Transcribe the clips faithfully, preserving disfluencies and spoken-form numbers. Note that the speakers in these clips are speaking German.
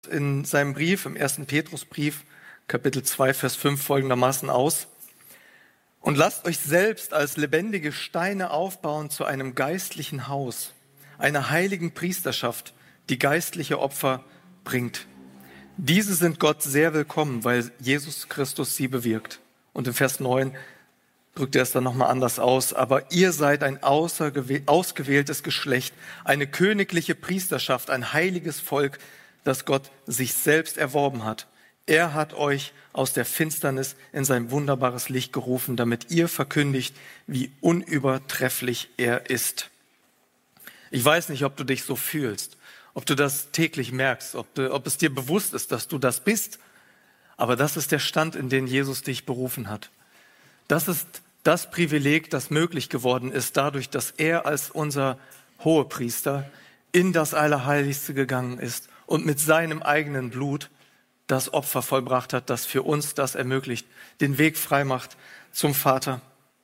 in seinem Brief, im ersten Petrusbrief, Kapitel zwei, Vers fünf folgendermaßen aus: Und lasst euch selbst als lebendige Steine aufbauen zu einem geistlichen Haus, einer heiligen Priesterschaft, die geistliche Opfer bringt. Diese sind Gott sehr willkommen, weil Jesus Christus sie bewirkt. Und in Vers neun drückt er es dann nochmal anders aus. Aber ihr seid ein ausgewähltes Geschlecht, eine königliche Priesterschaft, ein heiliges Volk, das Gott sich selbst erworben hat. Er hat euch aus der Finsternis in sein wunderbares Licht gerufen, damit ihr verkündigt, wie unübertrefflich er ist. Ich weiß nicht, ob du dich so fühlst, ob du das täglich merkst, ob, du, ob es dir bewusst ist, dass du das bist. Aber das ist der Stand, in den Jesus dich berufen hat. Das ist das Privileg, das möglich geworden ist, dadurch, dass er als unser Hohepriester in das Allerheiligste gegangen ist und mit seinem eigenen Blut das Opfer vollbracht hat, das für uns das ermöglicht, den Weg frei macht zum Vater.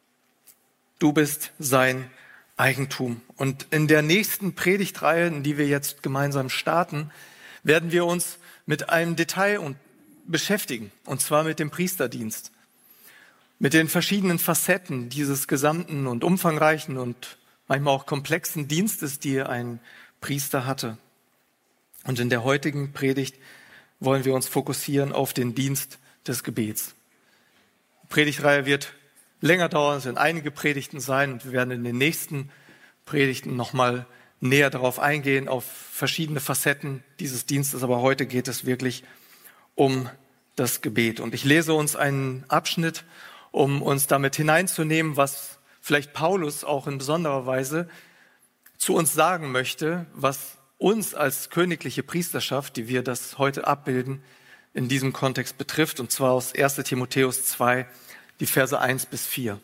Du bist sein Eigentum. Und in der nächsten Predigtreihe, in die wir jetzt gemeinsam starten, werden wir uns mit einem Detail beschäftigen, und zwar mit dem Priesterdienst, mit den verschiedenen Facetten dieses gesamten und umfangreichen und manchmal auch komplexen Dienstes, die ein Priester hatte. Und in der heutigen Predigt wollen wir uns fokussieren auf den Dienst des Gebets. Die Predigtreihe wird länger dauern, es werden einige Predigten sein, und wir werden in den nächsten Predigten nochmal näher darauf eingehen, auf verschiedene Facetten dieses Dienstes. Aber heute geht es wirklich um das Gebet. Und ich lese uns einen Abschnitt, um uns damit hineinzunehmen, was vielleicht Paulus auch in besonderer Weise zu uns sagen möchte, was uns als königliche Priesterschaft, die wir das heute abbilden, in diesem Kontext betrifft. Und zwar aus erster Timotheus zwei, die Verse eins bis vier.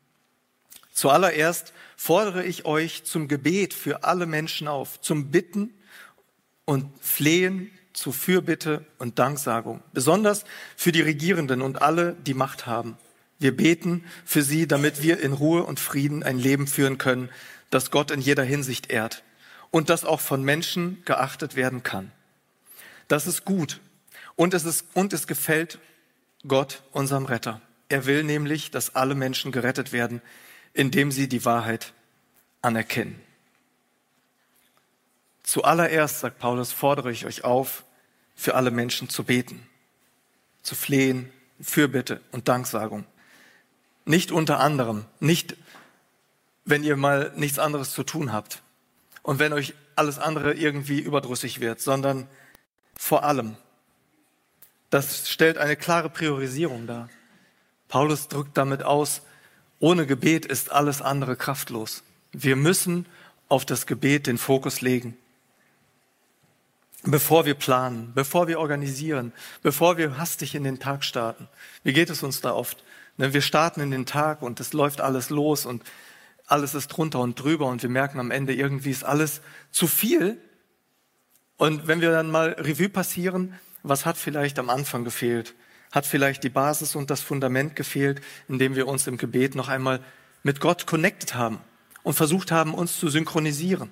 Zuallererst fordere ich euch zum Gebet für alle Menschen auf, zum Bitten und Flehen, zu Fürbitte und Danksagung, besonders für die Regierenden und alle, die Macht haben. Wir beten für sie, damit wir in Ruhe und Frieden ein Leben führen können, das Gott in jeder Hinsicht ehrt und das auch von Menschen geachtet werden kann. Das ist gut und es ist, und es gefällt Gott, unserem Retter. Er will nämlich, dass alle Menschen gerettet werden, indem sie die Wahrheit anerkennen. Zuallererst, sagt Paulus, fordere ich euch auf, für alle Menschen zu beten, zu flehen, Fürbitte und Danksagung. Nicht unter anderem, nicht wenn ihr mal nichts anderes zu tun habt und wenn euch alles andere irgendwie überdrüssig wird, sondern vor allem. Das stellt eine klare Priorisierung dar. Paulus drückt damit aus, ohne Gebet ist alles andere kraftlos. Wir müssen auf das Gebet den Fokus legen. Bevor wir planen, bevor wir organisieren, bevor wir hastig in den Tag starten. Wie geht es uns da oft? Wir starten in den Tag und es läuft alles los und alles ist drunter und drüber und wir merken am Ende, irgendwie ist alles zu viel. Und wenn wir dann mal Revue passieren, was hat vielleicht am Anfang gefehlt? Hat vielleicht die Basis und das Fundament gefehlt, indem wir uns im Gebet noch einmal mit Gott connected haben und versucht haben, uns zu synchronisieren.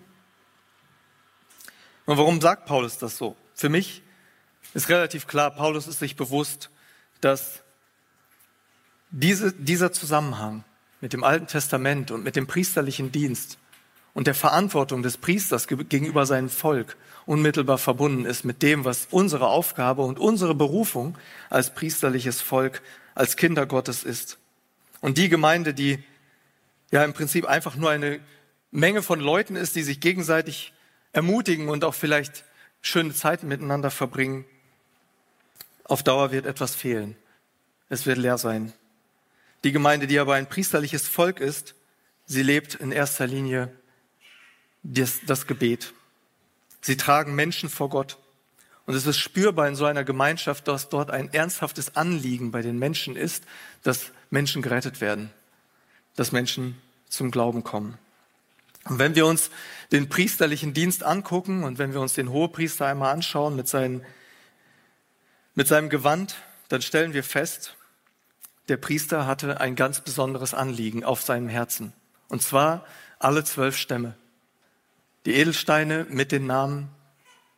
Und warum sagt Paulus das so? Für mich ist relativ klar, Paulus ist sich bewusst, dass diese, dieser Zusammenhang mit dem Alten Testament und mit dem priesterlichen Dienst und der Verantwortung des Priesters gegenüber seinem Volk unmittelbar verbunden ist mit dem, was unsere Aufgabe und unsere Berufung als priesterliches Volk, als Kinder Gottes ist. Und die Gemeinde, die ja im Prinzip einfach nur eine Menge von Leuten ist, die sich gegenseitig ermutigen und auch vielleicht schöne Zeiten miteinander verbringen, auf Dauer wird etwas fehlen. Es wird leer sein. Die Gemeinde, die aber ein priesterliches Volk ist, sie lebt in erster Linie das, das Gebet. Sie tragen Menschen vor Gott. Und es ist spürbar in so einer Gemeinschaft, dass dort ein ernsthaftes Anliegen bei den Menschen ist, dass Menschen gerettet werden, dass Menschen zum Glauben kommen. Und wenn wir uns den priesterlichen Dienst angucken und wenn wir uns den Hohepriester einmal anschauen mit, seinen, mit seinem Gewand, dann stellen wir fest, der Priester hatte ein ganz besonderes Anliegen auf seinem Herzen. Und zwar alle zwölf Stämme. Die Edelsteine mit den Namen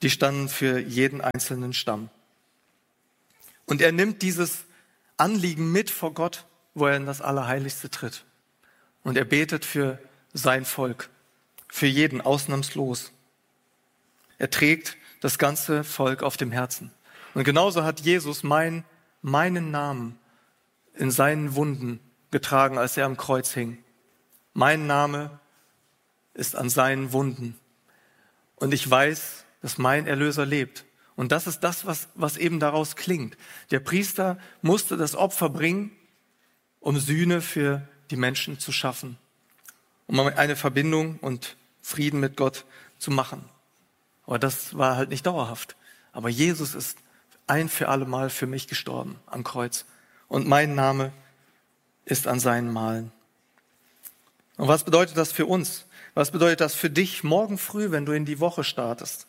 die standen für jeden einzelnen Stamm. Und er nimmt dieses Anliegen mit vor Gott, wo er in das Allerheiligste tritt. Und er betet für sein Volk, für jeden ausnahmslos. Er trägt das ganze Volk auf dem Herzen. Und genauso hat Jesus mein, meinen Namen in seinen Wunden getragen, als er am Kreuz hing. Mein Name ist an seinen Wunden. Und ich weiß, dass mein Erlöser lebt. Und das ist das, was, was eben daraus klingt. Der Priester musste das Opfer bringen, um Sühne für die Menschen zu schaffen, um eine Verbindung und Frieden mit Gott zu machen. Aber das war halt nicht dauerhaft. Aber Jesus ist ein für alle Mal für mich gestorben am Kreuz. Und mein Name ist an seinen Malen. Und was bedeutet das für uns? Was bedeutet das für dich morgen früh, wenn du in die Woche startest?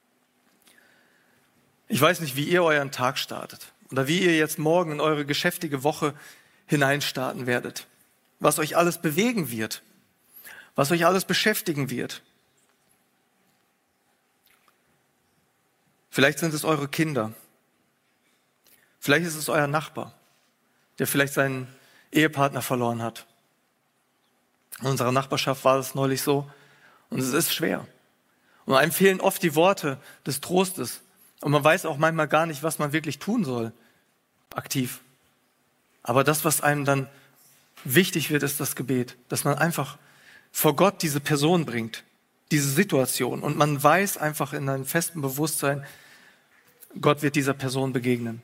Ich weiß nicht, wie ihr euren Tag startet oder wie ihr jetzt morgen in eure geschäftige Woche hineinstarten werdet. Was euch alles bewegen wird, was euch alles beschäftigen wird. Vielleicht sind es eure Kinder. Vielleicht ist es euer Nachbar, der vielleicht seinen Ehepartner verloren hat. In unserer Nachbarschaft war es neulich so und es ist schwer. Und einem fehlen oft die Worte des Trostes. Und man weiß auch manchmal gar nicht, was man wirklich tun soll, aktiv. Aber das, was einem dann wichtig wird, ist das Gebet. Dass man einfach vor Gott diese Person bringt, diese Situation. Und man weiß einfach in einem festen Bewusstsein, Gott wird dieser Person begegnen.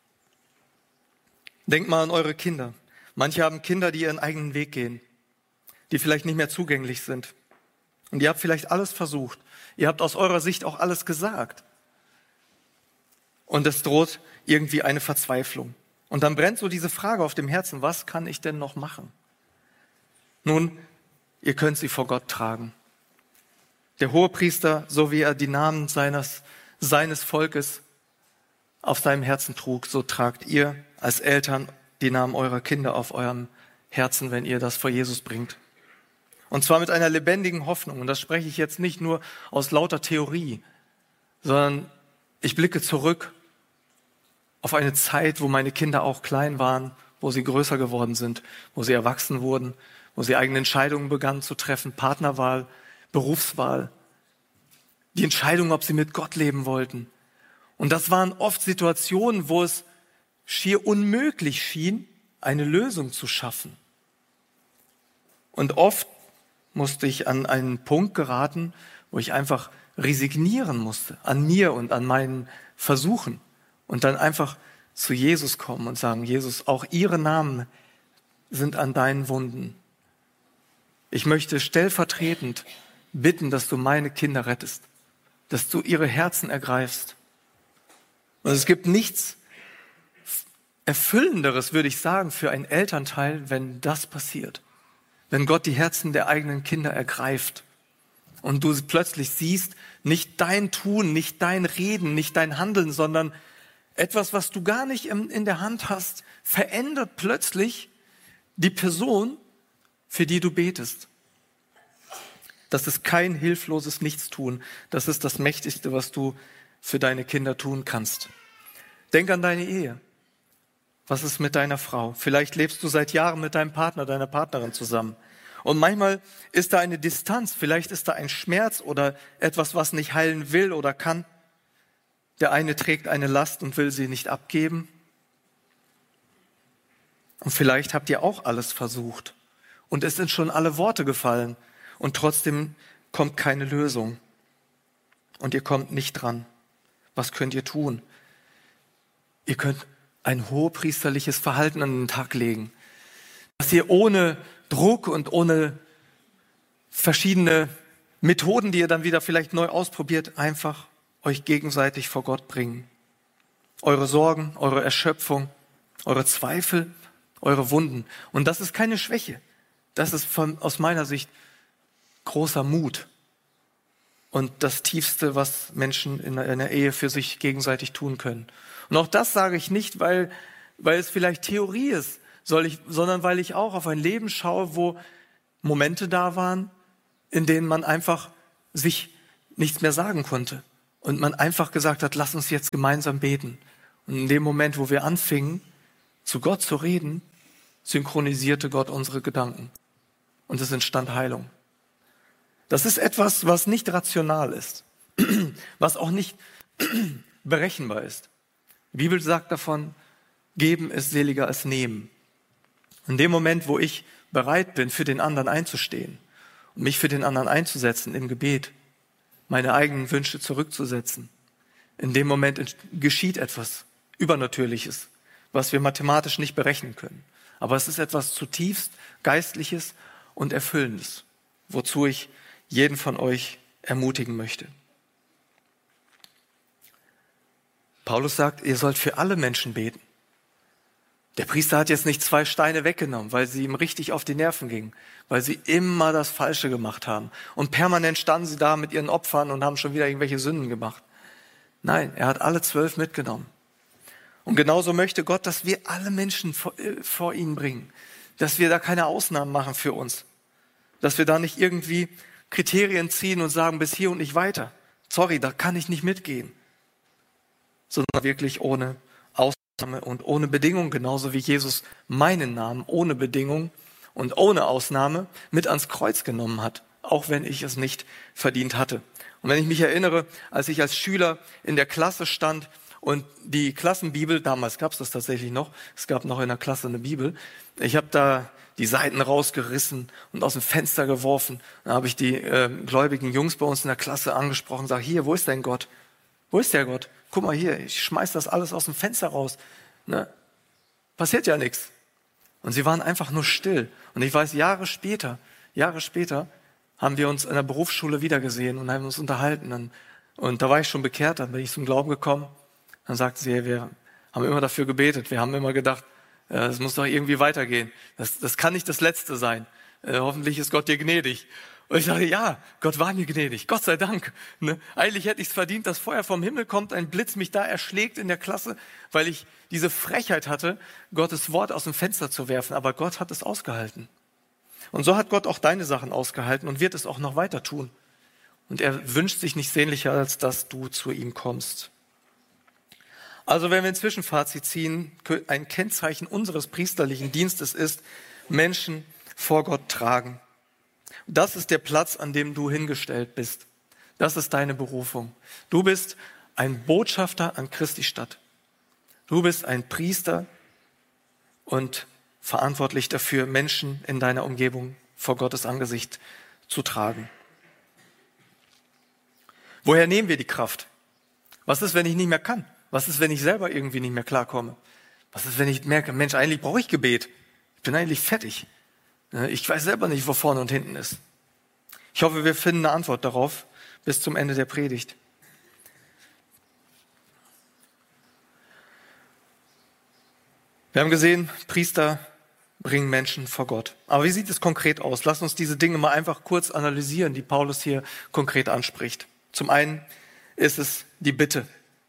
Denkt mal an eure Kinder. Manche haben Kinder, die ihren eigenen Weg gehen, die vielleicht nicht mehr zugänglich sind. Und ihr habt vielleicht alles versucht. Ihr habt aus eurer Sicht auch alles gesagt. Und es droht irgendwie eine Verzweiflung. Und dann brennt so diese Frage auf dem Herzen, was kann ich denn noch machen? Nun, ihr könnt sie vor Gott tragen. Der Hohepriester, so wie er die Namen seines, seines Volkes auf seinem Herzen trug, so tragt ihr als Eltern die Namen eurer Kinder auf eurem Herzen, wenn ihr das vor Jesus bringt. Und zwar mit einer lebendigen Hoffnung. Und das spreche ich jetzt nicht nur aus lauter Theorie, sondern ich blicke zurück auf eine Zeit, wo meine Kinder auch klein waren, wo sie größer geworden sind, wo sie erwachsen wurden, wo sie eigene Entscheidungen begannen zu treffen, Partnerwahl, Berufswahl, die Entscheidung, ob sie mit Gott leben wollten. Und das waren oft Situationen, wo es schier unmöglich schien, eine Lösung zu schaffen. Und oft musste ich an einen Punkt geraten, wo ich einfach resignieren musste, an mir und an meinen Versuchen. Und dann einfach zu Jesus kommen und sagen, Jesus, auch ihre Namen sind an deinen Wunden. Ich möchte stellvertretend bitten, dass du meine Kinder rettest, dass du ihre Herzen ergreifst. Und es gibt nichts Erfüllenderes, würde ich sagen, für einen Elternteil, wenn das passiert. Wenn Gott die Herzen der eigenen Kinder ergreift und du plötzlich siehst, nicht dein Tun, nicht dein Reden, nicht dein Handeln, sondern etwas, was du gar nicht in der Hand hast, verändert plötzlich die Person, für die du betest. Das ist kein hilfloses Nichtstun. Das ist das Mächtigste, was du für deine Kinder tun kannst. Denk an deine Ehe. Was ist mit deiner Frau? Vielleicht lebst du seit Jahren mit deinem Partner, deiner Partnerin zusammen. Und manchmal ist da eine Distanz, vielleicht ist da ein Schmerz oder etwas, was nicht heilen will oder kann. Der eine trägt eine Last und will sie nicht abgeben. Und vielleicht habt ihr auch alles versucht. Und es sind schon alle Worte gefallen. Und trotzdem kommt keine Lösung. Und ihr kommt nicht dran. Was könnt ihr tun? Ihr könnt ein hohepriesterliches Verhalten an den Tag legen. Dass ihr ohne Druck und ohne verschiedene Methoden, die ihr dann wieder vielleicht neu ausprobiert, einfach euch gegenseitig vor Gott bringen. Eure Sorgen, eure Erschöpfung, eure Zweifel, eure Wunden. Und das ist keine Schwäche. Das ist von, aus meiner Sicht großer Mut. Und das Tiefste, was Menschen in einer Ehe für sich gegenseitig tun können. Und auch das sage ich nicht, weil, weil es vielleicht Theorie ist, soll ich, sondern weil ich auch auf ein Leben schaue, wo Momente da waren, in denen man einfach sich nichts mehr sagen konnte. und man einfach gesagt hat, lass uns jetzt gemeinsam beten. Und in dem Moment, wo wir anfingen, zu Gott zu reden, synchronisierte Gott unsere Gedanken. Und es entstand Heilung. Das ist etwas, was nicht rational ist, was auch nicht berechenbar ist. Die Bibel sagt davon, geben ist seliger als nehmen. In dem Moment, wo ich bereit bin, für den anderen einzustehen und mich für den anderen einzusetzen im Gebet, meine eigenen Wünsche zurückzusetzen, in dem Moment geschieht etwas Übernatürliches, was wir mathematisch nicht berechnen können. Aber es ist etwas zutiefst Geistliches und Erfüllendes, wozu ich jeden von euch ermutigen möchte. Paulus sagt, ihr sollt für alle Menschen beten. Der Priester hat jetzt nicht zwei Steine weggenommen, weil sie ihm richtig auf die Nerven gingen, weil sie immer das Falsche gemacht haben. Und permanent standen sie da mit ihren Opfern und haben schon wieder irgendwelche Sünden gemacht. Nein, er hat alle zwölf mitgenommen. Und genauso möchte Gott, dass wir alle Menschen vor, äh, vor ihn bringen. Dass wir da keine Ausnahmen machen für uns. Dass wir da nicht irgendwie Kriterien ziehen und sagen, bis hier und nicht weiter. Sorry, da kann ich nicht mitgehen. Sondern wirklich ohne Ausnahme und ohne Bedingung, genauso wie Jesus meinen Namen ohne Bedingung und ohne Ausnahme mit ans Kreuz genommen hat, auch wenn ich es nicht verdient hatte. Und wenn ich mich erinnere, als ich als Schüler in der Klasse stand und die Klassenbibel, damals gab es das tatsächlich noch, es gab noch in der Klasse eine Bibel, ich habe da die Seiten rausgerissen und aus dem Fenster geworfen. Dann habe ich die äh, gläubigen Jungs bei uns in der Klasse angesprochen und sage, hier, wo ist dein Gott? Wo ist der Gott? Guck mal hier, ich schmeiß das alles aus dem Fenster raus. Ne? Passiert ja nichts. Und sie waren einfach nur still. Und ich weiß, Jahre später, Jahre später haben wir uns in der Berufsschule wiedergesehen und haben uns unterhalten. Und da war ich schon bekehrt, dann bin ich zum Glauben gekommen. Dann sagten sie, wir haben immer dafür gebetet. Wir haben immer gedacht, es muss doch irgendwie weitergehen. Das, das kann nicht das Letzte sein. Äh, hoffentlich ist Gott dir gnädig. Und ich sage, ja, Gott war mir gnädig, Gott sei Dank. Ne? Eigentlich hätte ich es verdient, dass Feuer vom Himmel kommt, ein Blitz mich da erschlägt in der Klasse, weil ich diese Frechheit hatte, Gottes Wort aus dem Fenster zu werfen. Aber Gott hat es ausgehalten. Und so hat Gott auch deine Sachen ausgehalten und wird es auch noch weiter tun. Und er wünscht sich nicht sehnlicher, als dass du zu ihm kommst. Also wenn wir ein Zwischenfazit ziehen, ein Kennzeichen unseres priesterlichen Dienstes ist, Menschen vor Gott tragen. Das ist der Platz, an dem du hingestellt bist. Das ist deine Berufung. Du bist ein Botschafter an Christi Stadt. Du bist ein Priester und verantwortlich dafür, Menschen in deiner Umgebung vor Gottes Angesicht zu tragen. Woher nehmen wir die Kraft? Was ist, wenn ich nicht mehr kann? Was ist, wenn ich selber irgendwie nicht mehr klarkomme? Was ist, wenn ich merke, Mensch, eigentlich brauche ich Gebet. Ich bin eigentlich fertig. Ich weiß selber nicht, wo vorne und hinten ist. Ich hoffe, wir finden eine Antwort darauf bis zum Ende der Predigt. Wir haben gesehen, Priester bringen Menschen vor Gott. Aber wie sieht es konkret aus? Lass uns diese Dinge mal einfach kurz analysieren, die Paulus hier konkret anspricht. Zum einen ist es die Bitte.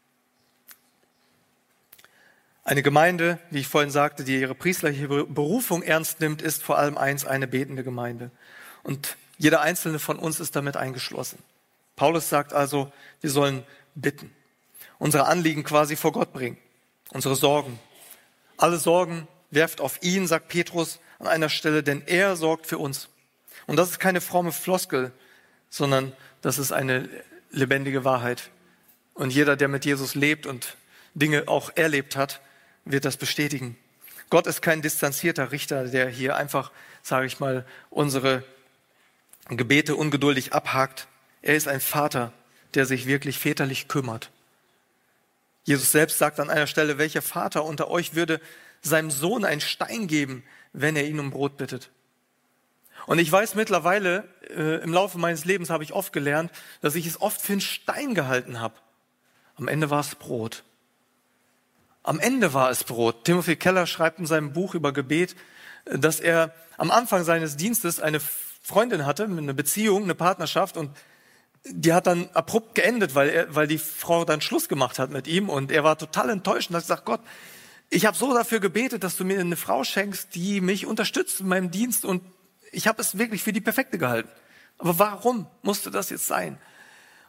Eine Gemeinde, wie ich vorhin sagte, die ihre priesterliche Berufung ernst nimmt, ist vor allem eins, eine betende Gemeinde. Und jeder einzelne von uns ist damit eingeschlossen. Paulus sagt also, wir sollen bitten, unsere Anliegen quasi vor Gott bringen, unsere Sorgen. Alle Sorgen werft auf ihn, sagt Petrus an einer Stelle, denn er sorgt für uns. Und das ist keine fromme Floskel, sondern das ist eine lebendige Wahrheit. Und jeder, der mit Jesus lebt und Dinge auch erlebt hat, wird das bestätigen. Gott ist kein distanzierter Richter, der hier einfach, sage ich mal, unsere Gebete ungeduldig abhakt. Er ist ein Vater, der sich wirklich väterlich kümmert. Jesus selbst sagt an einer Stelle, welcher Vater unter euch würde seinem Sohn einen Stein geben, wenn er ihn um Brot bittet? Und ich weiß mittlerweile, äh, im Laufe meines Lebens habe ich oft gelernt, dass ich es oft für einen Stein gehalten habe. Am Ende war es Brot. Am Ende war es Brot. Timothy Keller schreibt in seinem Buch über Gebet, dass er am Anfang seines Dienstes eine Freundin hatte, eine Beziehung, eine Partnerschaft, und die hat dann abrupt geendet, weil er, weil die Frau dann Schluss gemacht hat mit ihm, und er war total enttäuscht und hat gesagt, Gott, ich habe so dafür gebetet, dass du mir eine Frau schenkst, die mich unterstützt in meinem Dienst, und ich habe es wirklich für die perfekte gehalten. Aber warum musste das jetzt sein?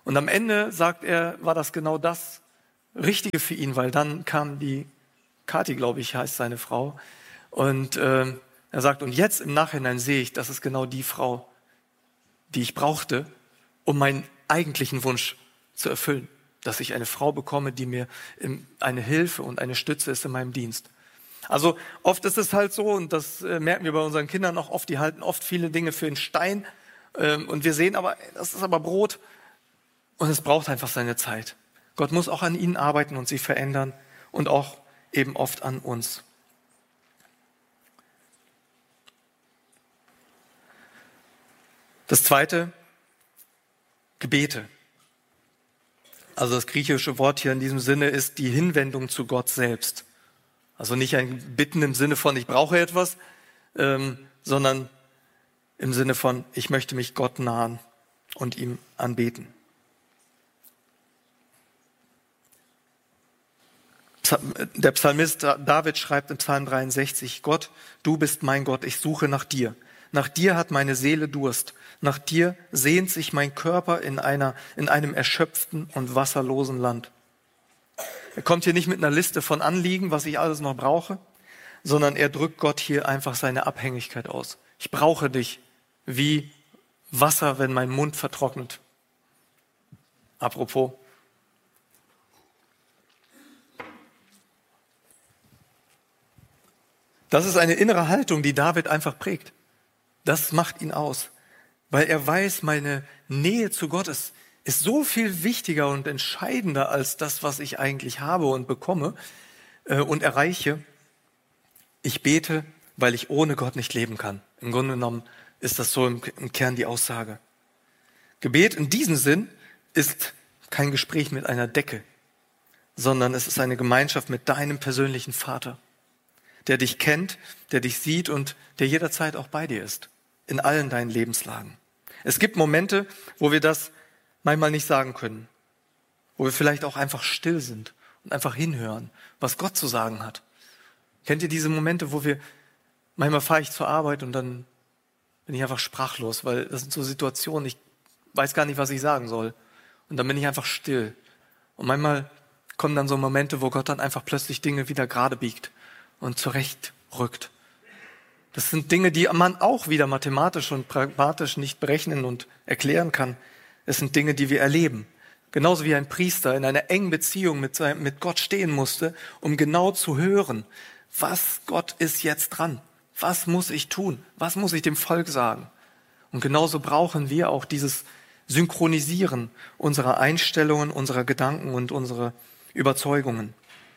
Und am Ende, sagt er, war das genau das Richtige für ihn, weil dann kam die Kathi, glaube ich, heißt seine Frau. Und äh, er sagt, und jetzt im Nachhinein sehe ich, das ist genau die Frau, die ich brauchte, um meinen eigentlichen Wunsch zu erfüllen. Dass ich eine Frau bekomme, die mir eine Hilfe und eine Stütze ist in meinem Dienst. Also oft ist es halt so, und das äh, merken wir bei unseren Kindern auch oft, die halten oft viele Dinge für einen Stein. Ähm, und wir sehen aber, das ist aber Brot. Und es braucht einfach seine Zeit. Gott muss auch an ihnen arbeiten und sie verändern und auch eben oft an uns. Das zweite, Gebete. Also das griechische Wort hier in diesem Sinne ist die Hinwendung zu Gott selbst. Also nicht ein Bitten im Sinne von, ich brauche etwas, ähm, sondern im Sinne von, ich möchte mich Gott nahen und ihm anbeten. Der Psalmist David schreibt im Psalm dreiundsechzig, Gott, du bist mein Gott, ich suche nach dir. Nach dir hat meine Seele Durst. Nach dir sehnt sich mein Körper in einer, in einem erschöpften und wasserlosen Land. Er kommt hier nicht mit einer Liste von Anliegen, was ich alles noch brauche, sondern er drückt Gott hier einfach seine Abhängigkeit aus. Ich brauche dich wie Wasser, wenn mein Mund vertrocknet. Apropos. Das ist eine innere Haltung, die David einfach prägt. Das macht ihn aus, weil er weiß, meine Nähe zu Gott ist, ist so viel wichtiger und entscheidender als das, was ich eigentlich habe und bekomme äh, und erreiche. Ich bete, weil ich ohne Gott nicht leben kann. Im Grunde genommen ist das so im, im Kern die Aussage. Gebet in diesem Sinn ist kein Gespräch mit einer Decke, sondern es ist eine Gemeinschaft mit deinem persönlichen Vater, der dich kennt, der dich sieht und der jederzeit auch bei dir ist, in allen deinen Lebenslagen. Es gibt Momente, wo wir das manchmal nicht sagen können, wo wir vielleicht auch einfach still sind und einfach hinhören, was Gott zu sagen hat. Kennt ihr diese Momente, wo wir, manchmal fahre ich zur Arbeit und dann bin ich einfach sprachlos, weil das sind so Situationen, ich weiß gar nicht, was ich sagen soll. Und dann bin ich einfach still. Und manchmal kommen dann so Momente, wo Gott dann einfach plötzlich Dinge wieder gerade biegt und zurechtrückt. Das sind Dinge, die man auch wieder mathematisch und pragmatisch nicht berechnen und erklären kann. Es sind Dinge, die wir erleben. Genauso wie ein Priester in einer engen Beziehung mit, seinem, mit Gott stehen musste, um genau zu hören, was Gott ist jetzt dran. Was muss ich tun? Was muss ich dem Volk sagen? Und genauso brauchen wir auch dieses Synchronisieren unserer Einstellungen, unserer Gedanken und unserer Überzeugungen.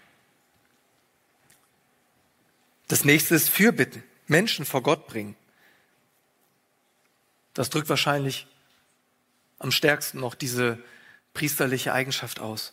Das nächste ist Fürbitten. Menschen vor Gott bringen. Das drückt wahrscheinlich am stärksten noch diese priesterliche Eigenschaft aus.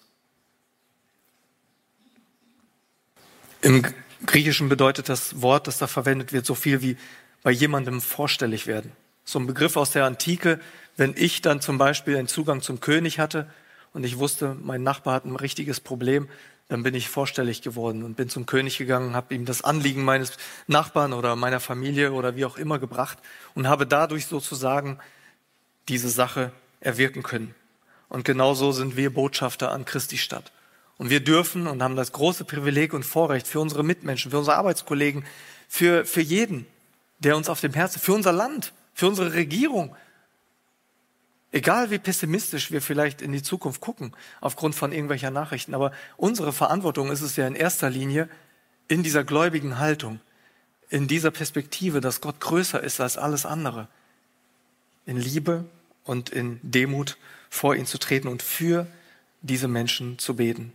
Im Griechischen bedeutet das Wort, das da verwendet wird, so viel wie bei jemandem vorstellig werden. So ein Begriff aus der Antike, wenn ich dann zum Beispiel einen Zugang zum König hatte und ich wusste, mein Nachbar hat ein richtiges Problem, dann bin ich vorstellig geworden und bin zum König gegangen, habe ihm das Anliegen meines Nachbarn oder meiner Familie oder wie auch immer gebracht und habe dadurch sozusagen diese Sache erwirken können. Und genauso sind wir Botschafter an Christi Stadt. Und wir dürfen und haben das große Privileg und Vorrecht für unsere Mitmenschen, für unsere Arbeitskollegen, für, für jeden, der uns auf dem Herzen, für unser Land, für unsere Regierung, egal wie pessimistisch wir vielleicht in die Zukunft gucken, aufgrund von irgendwelcher Nachrichten, aber unsere Verantwortung ist es ja in erster Linie, in dieser gläubigen Haltung, in dieser Perspektive, dass Gott größer ist als alles andere, in Liebe und in Demut vor ihn zu treten und für diese Menschen zu beten.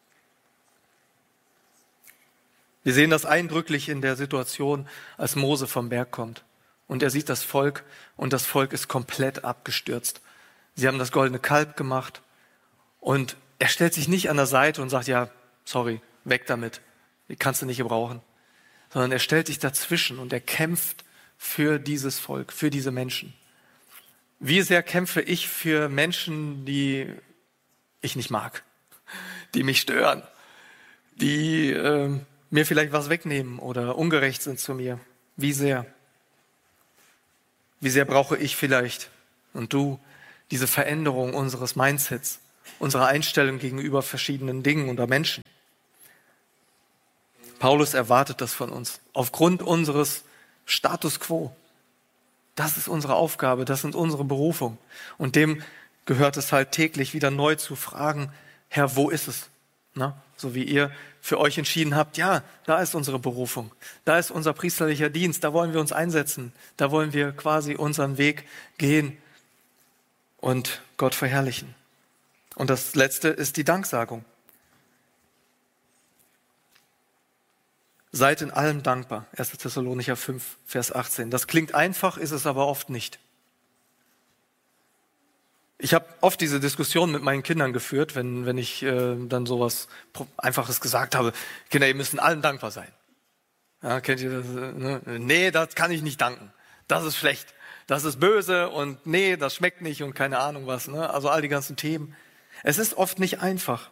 Wir sehen das eindrücklich in der Situation, als Mose vom Berg kommt. Und er sieht das Volk und das Volk ist komplett abgestürzt. Sie haben das goldene Kalb gemacht und er stellt sich nicht an der Seite und sagt, ja, sorry, weg damit, die kannst du nicht gebrauchen. Sondern er stellt sich dazwischen und er kämpft für dieses Volk, für diese Menschen. Wie sehr kämpfe ich für Menschen, die ich nicht mag, die mich stören, die äh, mir vielleicht was wegnehmen oder ungerecht sind zu mir. Wie sehr? Wie sehr brauche ich vielleicht und du diese Veränderung unseres Mindsets, unserer Einstellung gegenüber verschiedenen Dingen oder Menschen. Paulus erwartet das von uns, aufgrund unseres Status quo. Das ist unsere Aufgabe, das ist unsere Berufung. Und dem gehört es halt täglich wieder neu zu fragen, Herr, wo ist es? Na, so wie ihr für euch entschieden habt, ja, da ist unsere Berufung, da ist unser priesterlicher Dienst, da wollen wir uns einsetzen, da wollen wir quasi unseren Weg gehen und Gott verherrlichen. Und das Letzte ist die Danksagung. Seid in allem dankbar. erster Thessalonicher fünf, Vers achtzehn. Das klingt einfach, ist es aber oft nicht. Ich habe oft diese Diskussion mit meinen Kindern geführt, wenn, wenn ich äh, dann sowas Einfaches gesagt habe. Kinder, ihr müsst in allem dankbar sein. Ja, kennt ihr das? Ne? Nee, das kann ich nicht danken. Das ist schlecht. Das ist böse und nee, das schmeckt nicht und keine Ahnung was. Ne? Also all die ganzen Themen. Es ist oft nicht einfach.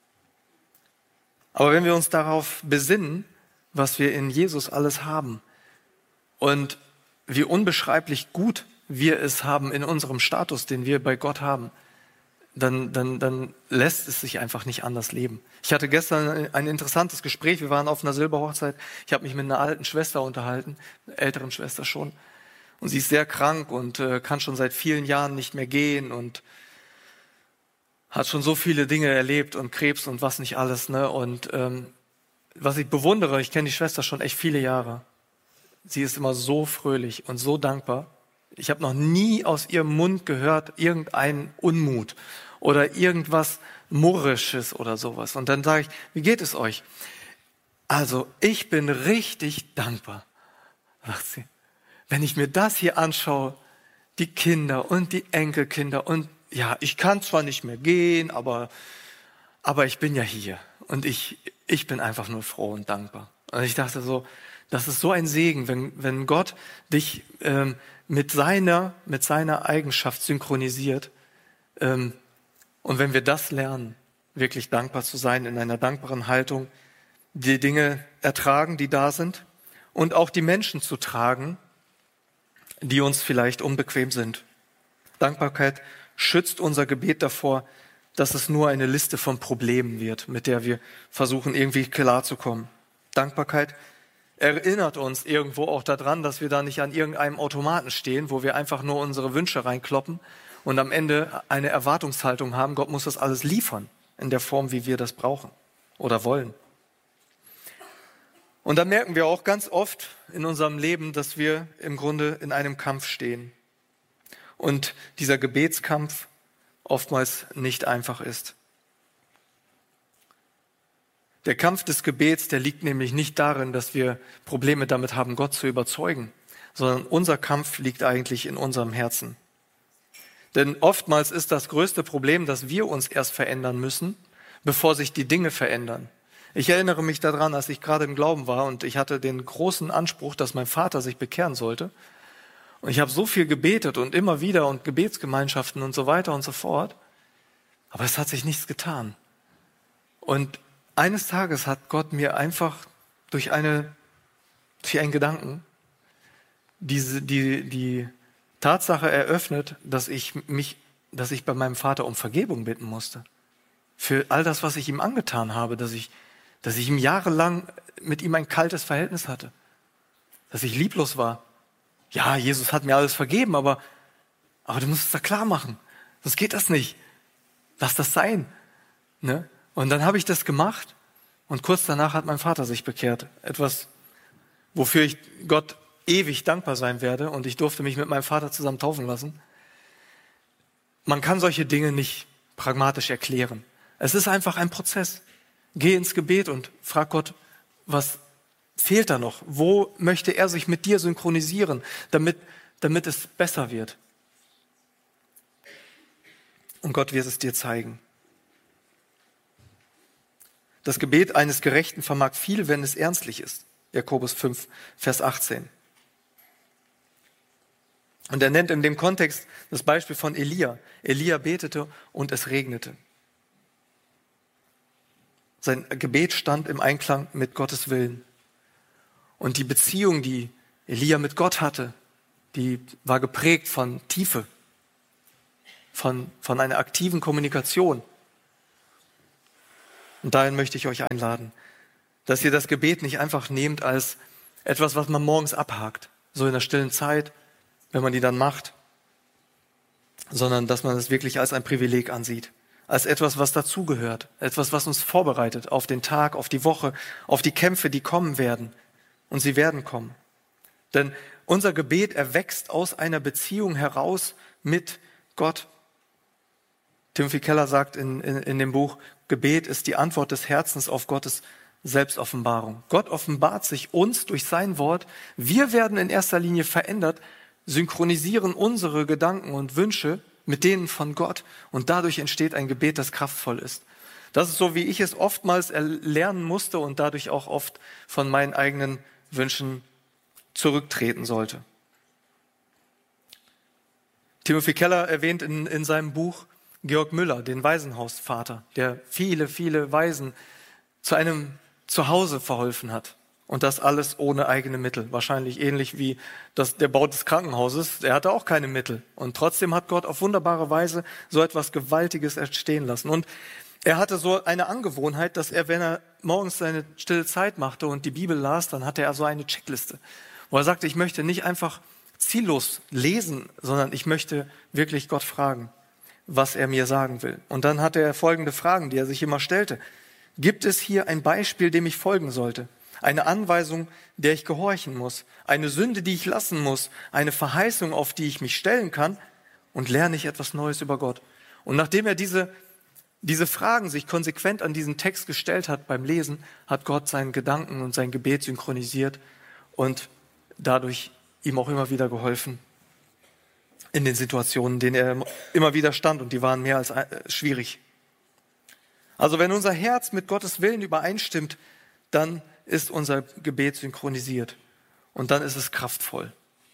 Aber wenn wir uns darauf besinnen, was wir in Jesus alles haben und wie unbeschreiblich gut wir es haben in unserem Status, den wir bei Gott haben, dann, dann, dann lässt es sich einfach nicht anders leben. Ich hatte gestern ein interessantes Gespräch, wir waren auf einer Silberhochzeit, ich habe mich mit einer alten Schwester unterhalten, einer älteren Schwester schon, und sie ist sehr krank und äh, kann schon seit vielen Jahren nicht mehr gehen und hat schon so viele Dinge erlebt und Krebs und was nicht alles, ne? Und ähm, was ich bewundere, ich kenne die Schwester schon echt viele Jahre, sie ist immer so fröhlich und so dankbar. Ich habe noch nie aus ihrem Mund gehört, irgendeinen Unmut oder irgendwas Murrisches oder sowas. Und dann sage ich, wie geht es euch? Also, ich bin richtig dankbar, sagt sie. Wenn ich mir das hier anschaue, die Kinder und die Enkelkinder und ja, ich kann zwar nicht mehr gehen, aber, aber ich bin ja hier und ich, ich bin einfach nur froh und dankbar. Und ich dachte so, das ist so ein Segen, wenn, wenn Gott dich ähm, mit seiner, mit seiner Eigenschaft synchronisiert. Ähm, und wenn wir das lernen, wirklich dankbar zu sein, in einer dankbaren Haltung, die Dinge ertragen, die da sind, und auch die Menschen zu tragen, die uns vielleicht unbequem sind. Dankbarkeit schützt unser Gebet davor, dass es nur eine Liste von Problemen wird, mit der wir versuchen, irgendwie klarzukommen. Dankbarkeit erinnert uns irgendwo auch daran, dass wir da nicht an irgendeinem Automaten stehen, wo wir einfach nur unsere Wünsche reinkloppen und am Ende eine Erwartungshaltung haben, Gott muss das alles liefern, in der Form, wie wir das brauchen oder wollen. Und dann merken wir auch ganz oft in unserem Leben, dass wir im Grunde in einem Kampf stehen. Und dieser Gebetskampf oftmals nicht einfach ist. Der Kampf des Gebets, der liegt nämlich nicht darin, dass wir Probleme damit haben, Gott zu überzeugen, sondern unser Kampf liegt eigentlich in unserem Herzen. Denn oftmals ist das größte Problem, dass wir uns erst verändern müssen, bevor sich die Dinge verändern. Ich erinnere mich daran, als ich gerade im Glauben war und ich hatte den großen Anspruch, dass mein Vater sich bekehren sollte. Und ich habe so viel gebetet und immer wieder und Gebetsgemeinschaften und so weiter und so fort. Aber es hat sich nichts getan. Und eines Tages hat Gott mir einfach durch, eine, durch einen Gedanken diese, die, die Tatsache eröffnet, dass ich, mich, dass ich bei meinem Vater um Vergebung bitten musste. Für all das, was ich ihm angetan habe, dass ich, dass ich ihm jahrelang mit ihm ein kaltes Verhältnis hatte. Dass ich lieblos war. Ja, Jesus hat mir alles vergeben, aber, aber du musst es da klar machen. Sonst geht das nicht. Lass das sein. Ne? Und dann habe ich das gemacht und kurz danach hat mein Vater sich bekehrt. Etwas, wofür ich Gott ewig dankbar sein werde und ich durfte mich mit meinem Vater zusammen taufen lassen. Man kann solche Dinge nicht pragmatisch erklären. Es ist einfach ein Prozess. Geh ins Gebet und frag Gott, was fehlt da noch? Wo möchte er sich mit dir synchronisieren, damit, damit es besser wird? Und Gott wird es dir zeigen. Das Gebet eines Gerechten vermag viel, wenn es ernstlich ist. Jakobus fünf, Vers achtzehn. Und er nennt in dem Kontext das Beispiel von Elia. Elia betete und es regnete. Sein Gebet stand im Einklang mit Gottes Willen. Und die Beziehung, die Elia mit Gott hatte, die war geprägt von Tiefe, von, von einer aktiven Kommunikation. Und dahin möchte ich euch einladen, dass ihr das Gebet nicht einfach nehmt als etwas, was man morgens abhakt, so in der stillen Zeit, wenn man die dann macht, sondern dass man es wirklich als ein Privileg ansieht, als etwas, was dazugehört, etwas, was uns vorbereitet auf den Tag, auf die Woche, auf die Kämpfe, die kommen werden. Und sie werden kommen. Denn unser Gebet erwächst aus einer Beziehung heraus mit Gott. Timothy Keller sagt in, in, in dem Buch, Gebet ist die Antwort des Herzens auf Gottes Selbstoffenbarung. Gott offenbart sich uns durch sein Wort. Wir werden in erster Linie verändert, synchronisieren unsere Gedanken und Wünsche mit denen von Gott und dadurch entsteht ein Gebet, das kraftvoll ist. Das ist so, wie ich es oftmals lernen musste und dadurch auch oft von meinen eigenen Wünschen zurücktreten sollte. Timothy Keller erwähnt in, in seinem Buch Georg Müller, den Waisenhausvater, der viele, viele Waisen zu einem Zuhause verholfen hat. Und das alles ohne eigene Mittel. Wahrscheinlich ähnlich wie das, der Bau des Krankenhauses. Er hatte auch keine Mittel. Und trotzdem hat Gott auf wunderbare Weise so etwas Gewaltiges entstehen lassen. Und er hatte so eine Angewohnheit, dass er, wenn er morgens seine stille Zeit machte und die Bibel las, dann hatte er so eine Checkliste, wo er sagte, ich möchte nicht einfach ziellos lesen, sondern ich möchte wirklich Gott fragen, was er mir sagen will. Und dann hatte er folgende Fragen, die er sich immer stellte. Gibt es hier ein Beispiel, dem ich folgen sollte? Eine Anweisung, der ich gehorchen muss? Eine Sünde, die ich lassen muss? Eine Verheißung, auf die ich mich stellen kann? Und lerne ich etwas Neues über Gott? Und nachdem er diese, diese Fragen sich konsequent an diesen Text gestellt hat beim Lesen, hat Gott seinen Gedanken und sein Gebet synchronisiert und dadurch ihm auch immer wieder geholfen in den Situationen, in denen er immer wieder stand. Und die waren mehr als schwierig. Also wenn unser Herz mit Gottes Willen übereinstimmt, dann ist unser Gebet synchronisiert und dann ist es kraftvoll.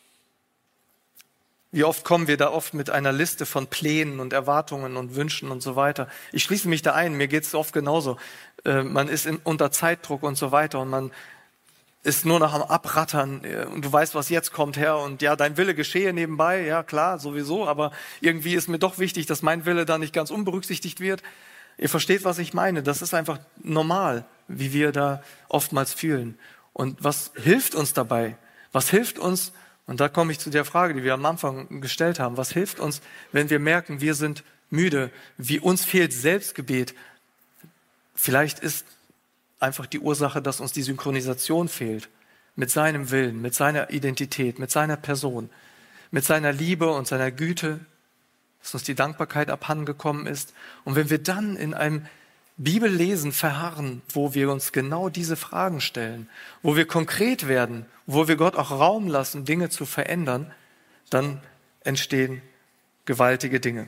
Wie oft kommen wir da oft mit einer Liste von Plänen und Erwartungen und Wünschen und so weiter. Ich schließe mich da ein, mir geht es oft genauso. Äh, man ist in, unter Zeitdruck und so weiter und man ist nur noch am Abrattern äh, und du weißt, was jetzt kommt, Herr, und ja, dein Wille geschehe nebenbei, ja klar, sowieso, aber irgendwie ist mir doch wichtig, dass mein Wille da nicht ganz unberücksichtigt wird. Ihr versteht, was ich meine. Das ist einfach normal, wie wir da oftmals fühlen. Und was hilft uns dabei? Was hilft uns, und da komme ich zu der Frage, die wir am Anfang gestellt haben, was hilft uns, wenn wir merken, wir sind müde, wie uns fehlt Selbstgebet? Vielleicht ist einfach die Ursache, dass uns die Synchronisation fehlt mit seinem Willen, mit seiner Identität, mit seiner Person, mit seiner Liebe und seiner Güte, dass uns die Dankbarkeit abhandengekommen ist. Und wenn wir dann in einem Bibellesen verharren, wo wir uns genau diese Fragen stellen, wo wir konkret werden, wo wir Gott auch Raum lassen, Dinge zu verändern, dann entstehen gewaltige Dinge.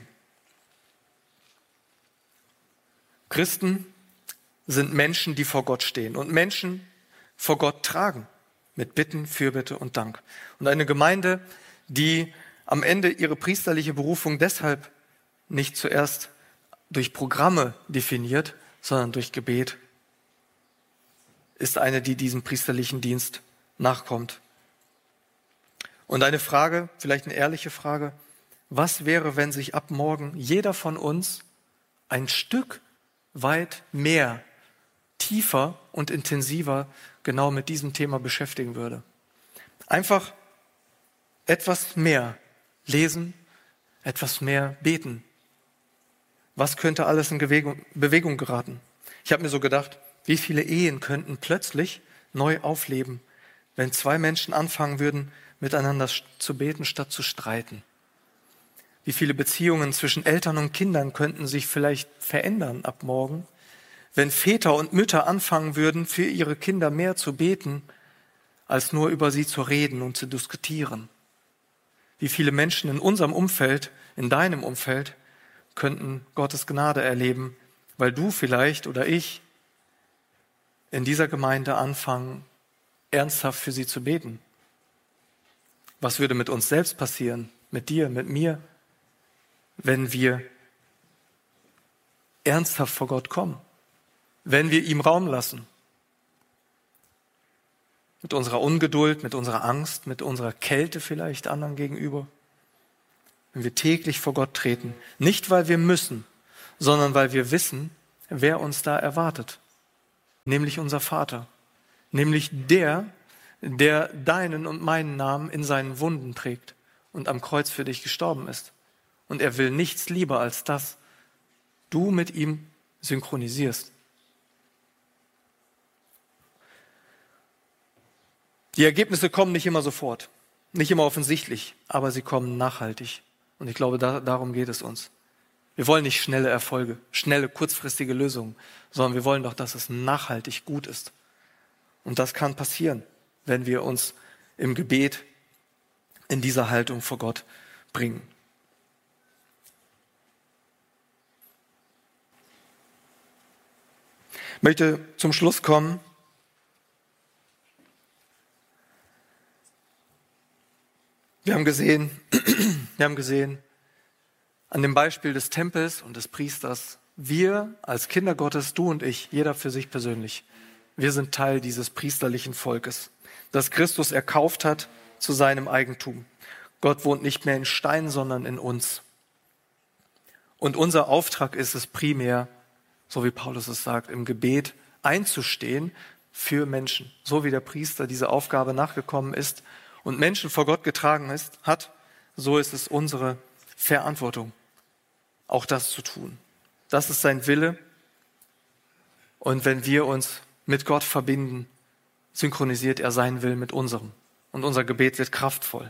Christen sind Menschen, die vor Gott stehen und Menschen vor Gott tragen mit Bitten, Fürbitte und Dank. Und eine Gemeinde, die am Ende ihre priesterliche Berufung deshalb nicht zuerst durch Programme definiert, sondern durch Gebet, ist eine, die diesem priesterlichen Dienst nachkommt. Und eine Frage, vielleicht eine ehrliche Frage, was wäre, wenn sich ab morgen jeder von uns ein Stück weit mehr, tiefer und intensiver genau mit diesem Thema beschäftigen würde? Einfach etwas mehr lesen, etwas mehr beten. Was könnte alles in Bewegung, Bewegung geraten? Ich habe mir so gedacht, wie viele Ehen könnten plötzlich neu aufleben, wenn zwei Menschen anfangen würden, miteinander zu beten, statt zu streiten? Wie viele Beziehungen zwischen Eltern und Kindern könnten sich vielleicht verändern ab morgen, wenn Väter und Mütter anfangen würden, für ihre Kinder mehr zu beten, als nur über sie zu reden und zu diskutieren? Wie viele Menschen in unserem Umfeld, in deinem Umfeld, könnten Gottes Gnade erleben, weil du vielleicht oder ich in dieser Gemeinde anfangen, ernsthaft für sie zu beten? Was würde mit uns selbst passieren, mit dir, mit mir, wenn wir ernsthaft vor Gott kommen, wenn wir ihm Raum lassen? Mit unserer Ungeduld, mit unserer Angst, mit unserer Kälte vielleicht anderen gegenüber. wenn wir täglich vor Gott treten. Nicht, weil wir müssen, sondern weil wir wissen, wer uns da erwartet. Nämlich unser Vater. Nämlich der, der deinen und meinen Namen in seinen Wunden trägt und am Kreuz für dich gestorben ist. Und er will nichts lieber, als dass du mit ihm synchronisierst. Die Ergebnisse kommen nicht immer sofort, nicht immer offensichtlich, aber sie kommen nachhaltig. Und ich glaube, da, darum geht es uns. Wir wollen nicht schnelle Erfolge, schnelle, kurzfristige Lösungen, sondern wir wollen doch, dass es nachhaltig gut ist. Und das kann passieren, wenn wir uns im Gebet in dieser Haltung vor Gott bringen. Ich möchte zum Schluss kommen. Wir haben gesehen, wir haben gesehen, an dem Beispiel des Tempels und des Priesters, wir als Kinder Gottes, du und ich, jeder für sich persönlich, wir sind Teil dieses priesterlichen Volkes, das Christus erkauft hat zu seinem Eigentum. Gott wohnt nicht mehr in Stein, sondern in uns. Und unser Auftrag ist es primär, so wie Paulus es sagt, im Gebet einzustehen für Menschen, so wie der Priester diese Aufgabe nachgekommen ist und Menschen vor Gott getragen ist, hat, so ist es unsere Verantwortung, auch das zu tun. Das ist sein Wille. Und wenn wir uns mit Gott verbinden, synchronisiert er seinen Willen mit unserem. Und unser Gebet wird kraftvoll.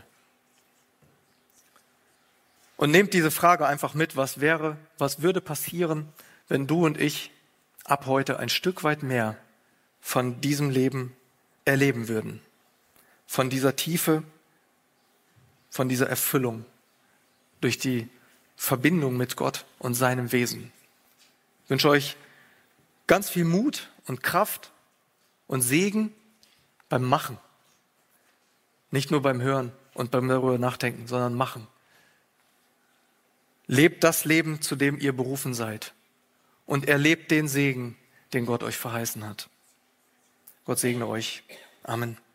Und nehmt diese Frage einfach mit, was wäre, was würde passieren, wenn du und ich ab heute ein Stück weit mehr von diesem Leben erleben würden. Von dieser Tiefe, von dieser Erfüllung durch die Verbindung mit Gott und seinem Wesen. Ich wünsche euch ganz viel Mut und Kraft und Segen beim Machen. Nicht nur beim Hören und beim darüber nachdenken, sondern machen. Lebt das Leben, zu dem ihr berufen seid. Und erlebt den Segen, den Gott euch verheißen hat. Gott segne euch. Amen.